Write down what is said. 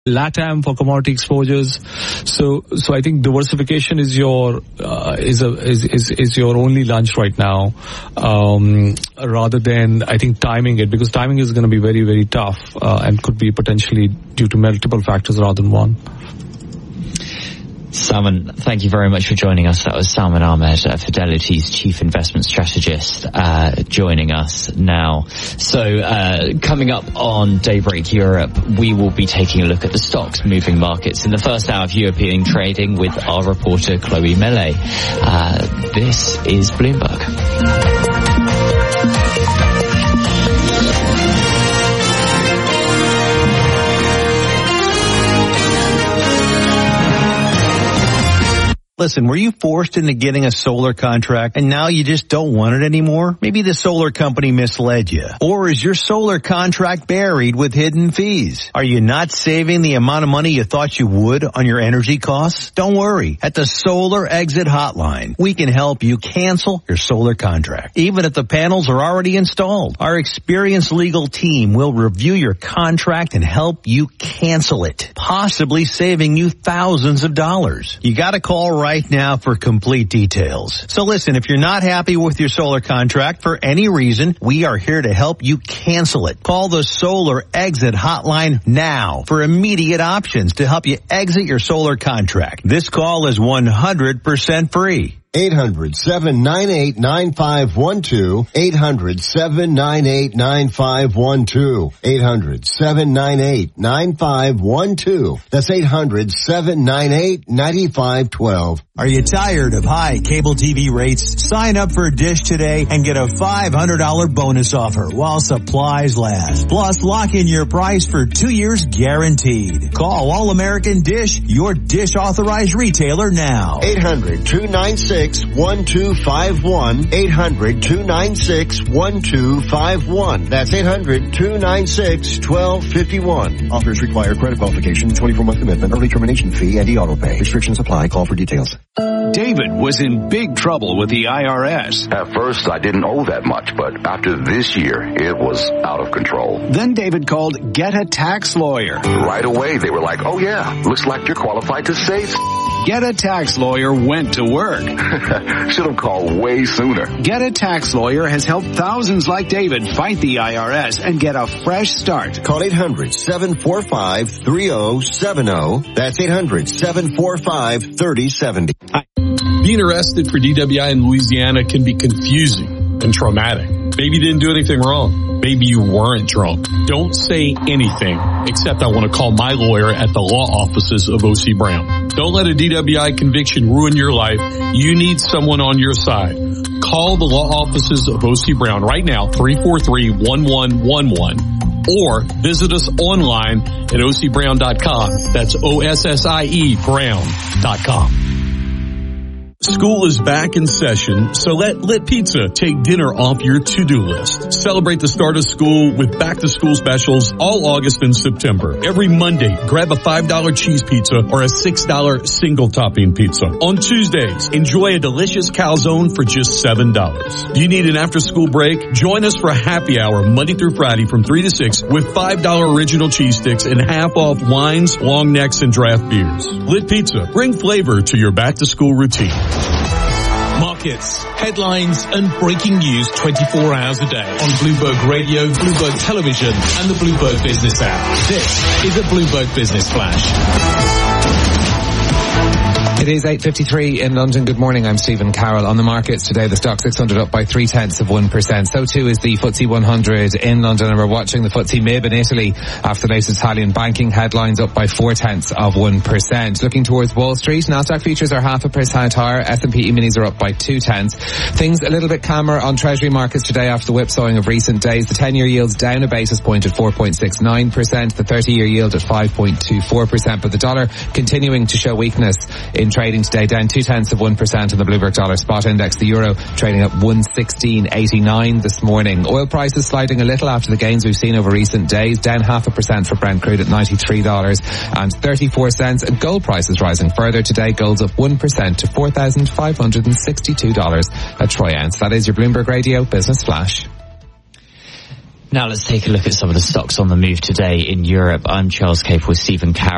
LATAM for commodity exposures. So I think diversification is your only lunch right now, rather than, I think, timing it, because timing is going to be very, very tough, and could be potentially due to multiple factors rather than one. Salman, thank you very much for joining us. That was Salman Ahmed, Fidelity's chief investment strategist, joining us now. So, coming up on Daybreak Europe, we will be taking a look at the stocks moving markets in the first hour of European trading with our reporter Chloe Millet. This is Bloomberg. Listen, were you forced into getting a solar contract and now you just don't want it anymore? Maybe the solar company misled you. Or is your solar contract buried with hidden fees? Are you not saving the amount of money you thought you would on your energy costs? Don't worry. At the Solar Exit Hotline, we can help you cancel your solar contract, even if the panels are already installed. Our experienced legal team will review your contract and help you cancel it, possibly saving you thousands of dollars. You gotta call right now for complete details. So listen, if you're not happy with your solar contract for any reason, we are here to help you cancel it. Call the Solar Exit Hotline now for immediate options to help you exit your solar contract. This call is 100% free. 800-798-9512. 800-798-9512. 800-798-9512. That's 800-798-9512. Are you tired of high cable TV rates? Sign up for Dish today and get a $500 bonus offer while supplies last. Plus, lock in your price for 2 years guaranteed. Call All American Dish, your Dish authorized retailer now. 800-296-1251. 800-296-1251. That's 800-296-1251. Offers require credit qualification, 24-month commitment, early termination fee, and auto pay. Restrictions apply. Call for details. David was in big trouble with the IRS. At first, I didn't owe that much, but after this year, it was out of control. Then David called Get a Tax Lawyer. Right away, they were like, oh yeah, looks like you're qualified to save. Get a Tax Lawyer went to work. Should have called way sooner. Get a Tax Lawyer has helped thousands like David fight the IRS and get a fresh start. Call 800-745-3070. That's 800-745-3070. Being arrested for DWI in Louisiana can be confusing and traumatic. Maybe you didn't do anything wrong. Maybe you weren't drunk. Don't say anything except I want to call my lawyer at the law offices of O.C. Brown. Don't let a DWI conviction ruin your life. You need someone on your side. Call the law offices of O.C. Brown right now, 343-1111. Or visit us online at OCBrown.com. That's OSSIE Brown.com. School is back in session, so let Lit Pizza take dinner off your to-do list. Celebrate the start of school with back-to-school specials all August and September. Every Monday, grab a $5 cheese pizza or a $6 single-topping pizza. On Tuesdays, enjoy a delicious calzone for just $7. Do you need an after-school break? Join us for a happy hour Monday through Friday from 3 to 6 with $5 original cheese sticks and half off wines, long necks, and draft beers. Lit Pizza. Bring flavor to your back-to-school routine. Markets, headlines and breaking news 24 hours a day on Bloomberg Radio, Bloomberg Television and the Bloomberg Business app. This is a Bloomberg Business Flash. It is 8:53 in London. Good morning, I'm Stephen Carroll. On the markets today, the stock 600 up by 0.3%. So too is the FTSE 100 in London, and we're watching the FTSE MIB in Italy after the latest Italian banking headlines up by 0.4%. Looking towards Wall Street, Nasdaq futures are 0.5% higher. S&P E-minis are up by 0.2. Things a little bit calmer on Treasury markets today after the whipsawing of recent days. The 10-year yield's down a basis point at 4.69%. The 30-year yield at 5.24%. But the dollar continuing to show weakness in trading today, down 0.2% on the Bloomberg Dollar Spot Index. The euro trading at 116.89 this morning. Oil prices sliding a little after the gains we've seen over recent days, down 0.5% for Brent crude at $93.34. And gold prices rising further today. Gold's up 1% to $4,562 a troy ounce. That is your Bloomberg Radio Business Flash. Now let's take a look at some of the stocks on the move today in Europe. I'm Charles Cape with Stephen Carroll.